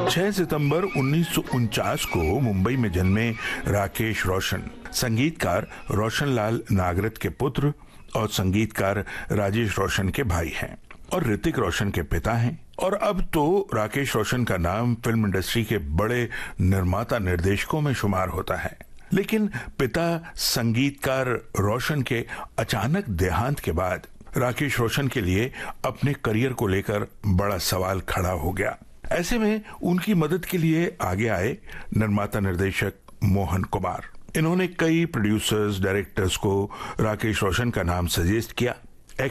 6 सितंबर 1949 को मुंबई में जन्मे राकेश रोशन संगीतकार रोशनलाल नागरथ के पुत्र और संगीतकार राजेश रोशन के भाई हैं और ऋतिक रोशन के पिता हैं। और अब तो राकेश रोशन का नाम फिल्म इंडस्ट्री के बड़े निर्माता निर्देशकों में शुमार होता है। लेकिन पिता संगीतकार रोशन के अचानक देहांत के बाद राकेश रोशन के लिए अपने करियर को लेकर बड़ा सवाल खड़ा हो गया। ऐसे में उनकी मदद के लिए आगे आए निर्माता निर्देशक मोहन कुमार। इन्होंने कई प्रोड्यूसर्स, डायरेक्टर्स को राकेश रोशन का नाम सजेस्ट किया